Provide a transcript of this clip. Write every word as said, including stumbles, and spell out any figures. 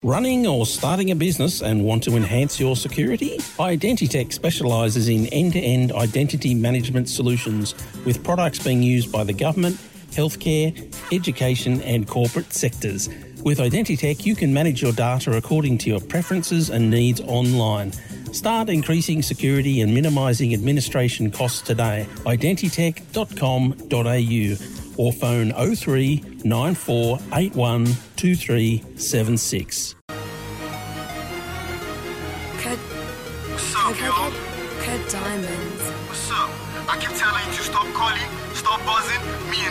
Running or starting a business and want to enhance your security? Identitech specialises in end-to-end identity management solutions with products being used by the government, healthcare, education and corporate sectors. With Identitech, you can manage your data according to your preferences and needs online. Start increasing security and minimising administration costs today. identitech dot com dot a u or phone oh three nine four eight one two three seven six. Could, What's up, could, yo? could diamonds. What's up? I keep telling you to stop calling, stop buzzing. Me and